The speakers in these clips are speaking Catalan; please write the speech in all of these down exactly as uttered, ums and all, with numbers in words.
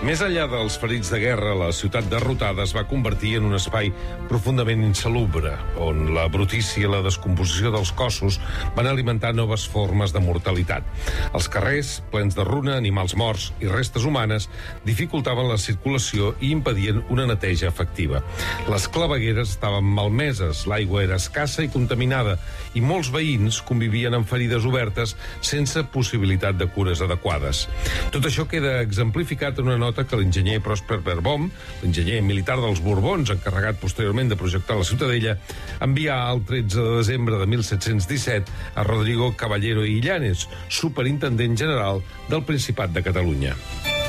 Més enllà dels ferits de guerra, la ciutat derrotada es va convertir en un espai profundament insalubre, on la brutícia i la descomposició dels cossos van alimentar noves formes de mortalitat. Els carrers, plens de runa, animals morts i restes humanes, dificultaven la circulació i impedien una neteja efectiva. Les clavegueres estaven malmeses, l'aigua era escassa i contaminada, i molts veïns convivien amb ferides obertes sense possibilitat de cures adequades. Tot això queda exemplificat en una nota que l'enginyer Prosper Verboom, l'enginyer militar dels Borbons, encarregat posteriorment de projectar la Ciutadella, envià el tretze de desembre de mil set-cents disset a Rodrigo Caballero i Illanes, superintendent general del Principat de Catalunya.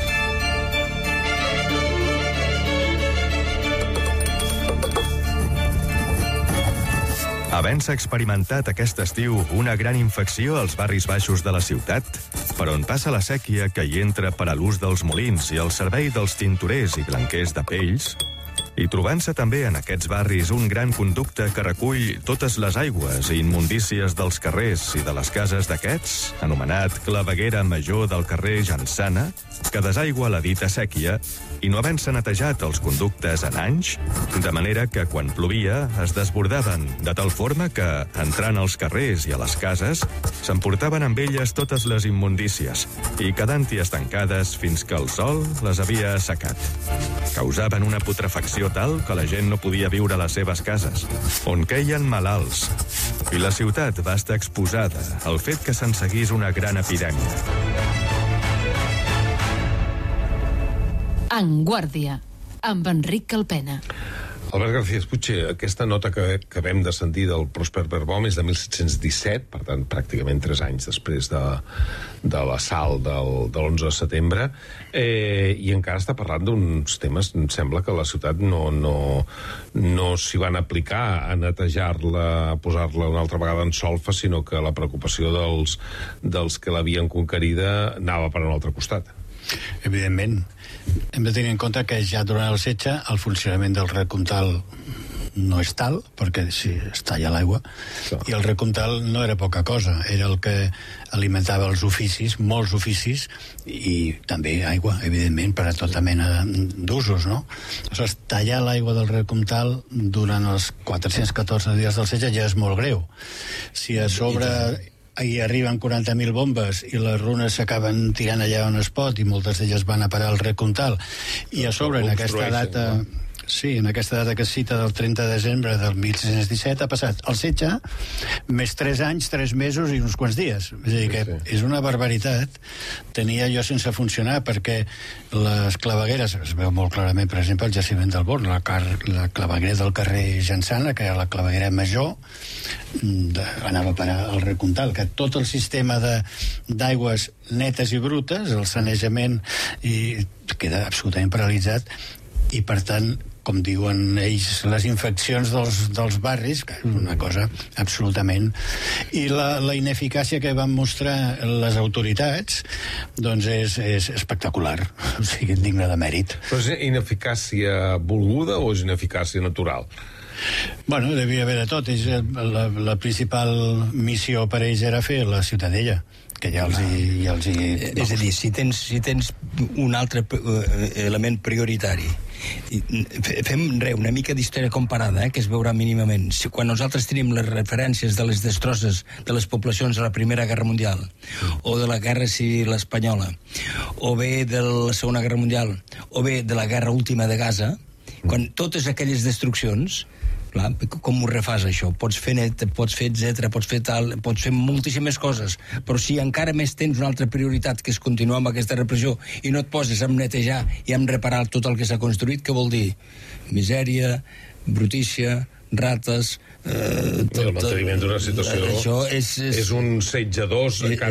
Havent-se experimentat aquest estiu una gran infecció als barris baixos de la ciutat, per on passa la sèquia que hi entra per a l'ús dels molins i el servei dels tintorers i blanquers de pells, i trobant-se també en aquests barris un gran conducte que recull totes les aigües i immundícies dels carrers i de les cases d'aquests, anomenat claveguera major del carrer Jansana, que desaigua la dita sèquia i no havent-se netejat els conductes en anys, de manera que quan plovia es desbordaven, de tal forma que, entrant als carrers i a les cases, s'emportaven amb elles totes les immundícies i quedant-hi estancades fins que el sol les havia assecat. Causaven una putrefacció tal que la gent no podia viure a les seves cases, on queien malalts, i la ciutat va estar exposada al fet que se'n seguís una gran epidèmia. En Guàrdia, amb Enric Calpena. Albert García Espuche, aquesta nota que acabem de sentir del Prosper Verboom és de mil set-cents disset, per tant, pràcticament tres anys després de, de l'assalt del, de l'onze de setembre, eh, i encara està parlant d'uns temes, em sembla que la ciutat no, no, no s'hi van aplicar a netejar-la, a posar-la una altra vegada en solfa, sinó que la preocupació dels, dels que l'havien conquerida anava per un altre costat. Evidentment. Hem de tenir en compte que ja durant el setge el funcionament del recomtal no és tal, perquè si es talla l'aigua, sí. I el recomtal no era poca cosa, era el que alimentava els oficis, molts oficis, i també aigua, evidentment, per a tota mena d'usos, no? Aleshores, tallar l'aigua del recomtal durant els quatre-cents catorze dies del setge ja és molt greu. Si a sobre hi arriben quaranta mil bombes i les runes s'acaben tirant allà on es pot i moltes d'elles van a parar al recomtal, i a sobre en aquesta data... Sí, en aquesta data que es cita del trenta de desembre del mil set-cents disset ha passat el setge més tres anys, tres mesos i uns quants dies. És a dir, que sí, sí. És una barbaritat tenir allò sense funcionar, perquè les clavegueres, es veu molt clarament, per exemple, el jaciment del Born, la, car la claveguera del carrer Jansana, que era la claveguera major, de, anava a parar al recomtal, que tot el sistema d'aigües netes i brutes, el sanejament, i queda absolutament paralitzat, i per tant, com diuen ells, les infeccions dels, dels barris, que és una cosa absolutament... I la, la ineficàcia que van mostrar les autoritats, doncs és, és espectacular, o sigui, digne de mèrit. Però és ineficàcia volguda o és ineficàcia natural? Bueno, devia haver de tot. És, la, la principal missió per ells era fer la Ciutadella, que ja els hi... Ja els hi... És a dir, si tens, si tens un altre element prioritari, fem re, una mica d'història comparada, eh, que es veurà mínimament. Si, quan nosaltres tenim les referències de les destrosses de les poblacions de la Primera Guerra Mundial, o de la Guerra Civil Espanyola, o bé de la Segona Guerra Mundial, o bé de la Guerra Última de Gaza, quan totes aquelles destruccions, clar, com ho refàs això? Pots fer net, pots fer etcètera, pots fer tal, pots fer moltíssimes coses, però si encara més tens una altra prioritat, que és continuar amb aquesta repressió, i no et poses a netejar i a reparar tot el que s'ha construït, què vol dir? Misèria, brutícia, rates... Eh, tot, el manteniment d'una situació... Això és, és... és un setge dos... Eh,